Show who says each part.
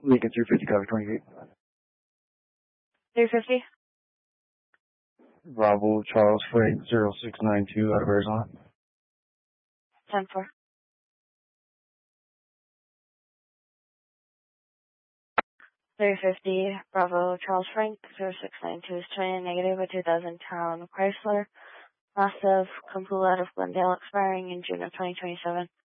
Speaker 1: Lincoln 350, copy 20 feet.
Speaker 2: 350.
Speaker 1: Bravo, Charles Frank 0692 out of Arizona.
Speaker 2: 10-4. 350, Bravo, Charles Frank 0692 is turning negative a 2000 Town Chrysler. Massive, complete out of Glendale, expiring in June of 2027.